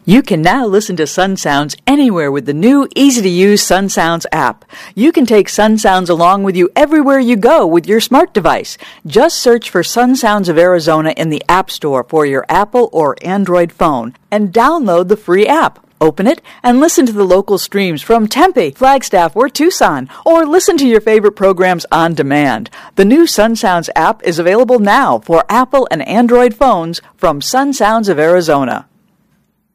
You can now listen to Sun Sounds anywhere with the new, easy-to-use Sun Sounds app. You can take Sun Sounds along with you everywhere you go with your smart device. Just search for Sun Sounds of Arizona in the App Store for your Apple or Android phone and download the free app. Open it and listen to the local streams from Tempe, Flagstaff, or Tucson, or listen to your favorite programs on demand. The new Sun Sounds app is available now for Apple and Android phones from Sun Sounds of Arizona.